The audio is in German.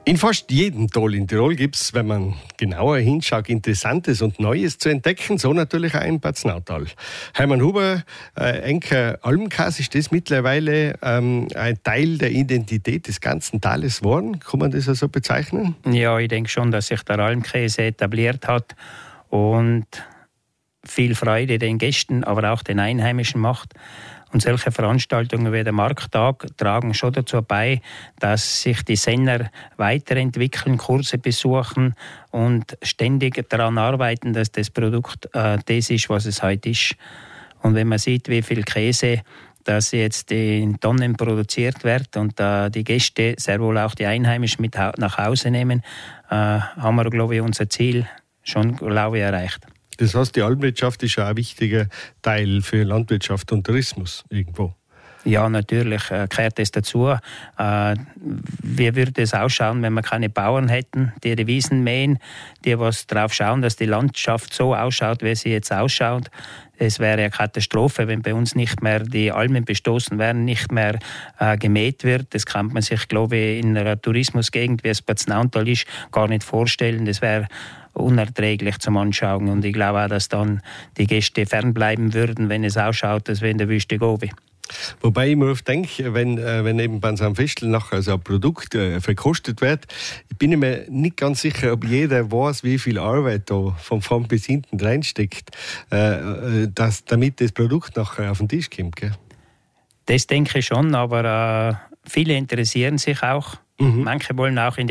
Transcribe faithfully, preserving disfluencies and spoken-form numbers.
In fast jedem Tal in Tirol gibt es, wenn man genauer hinschaut, Interessantes und Neues zu entdecken. So natürlich auch im Paznautal. Hermann Huber, äh, Enker Almkäse, ist das mittlerweile ähm, ein Teil der Identität des ganzen Tales geworden? Kann man das so bezeichnen? Ja, ich denke schon, dass sich der Almkäse etabliert hat und viel Freude den Gästen, aber auch den Einheimischen macht. Und solche Veranstaltungen wie der Markttag tragen schon dazu bei, dass sich die Senner weiterentwickeln, Kurse besuchen und ständig daran arbeiten, dass das Produkt äh, das ist, was es heute ist. Und wenn man sieht, wie viel Käse das jetzt in Tonnen produziert wird und äh, die Gäste, sehr wohl auch die Einheimischen mit nach Hause nehmen, äh, haben wir, glaube ich, unser Ziel schon, glaube ich, erreicht. Das heißt, die Almwirtschaft ist ja ein wichtiger Teil für Landwirtschaft und Tourismus irgendwo. Ja, natürlich äh, gehört das dazu. Äh, wie würde es ausschauen, wenn wir keine Bauern hätten, die die Wiesen mähen, die was darauf schauen, dass die Landschaft so ausschaut, wie sie jetzt ausschaut. Es wäre eine Katastrophe, wenn bei uns nicht mehr die Almen bestoßen werden, nicht mehr äh, gemäht wird. Das kann man sich, glaube ich, in einer Tourismusgegend, wie es Paznautal ist, gar nicht vorstellen. Das wäre unerträglich zum Anschauen. Und ich glaube auch, dass dann die Gäste fernbleiben würden, wenn es ausschaut, als wie in der Wüste Gobi. Wobei ich mir oft denke, wenn, äh, wenn eben bei so einem Festel nachher so ein Produkt äh, verkostet wird, ich bin mir nicht ganz sicher, ob jeder weiß, wie viel Arbeit da von vorn bis hinten reinsteckt, äh, dass, damit das Produkt nachher auf den Tisch kommt. Gell? Das denke ich schon, aber äh, viele interessieren sich auch. Mhm. Manche wollen auch in die